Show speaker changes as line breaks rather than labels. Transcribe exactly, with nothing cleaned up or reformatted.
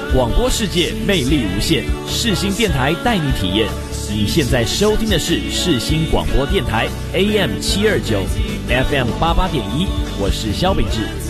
广播世界魅力无限，世新电台带你体验。你现在收听的是世新广播电台 A M 七二九 F M 八八点一，我是萧秉治。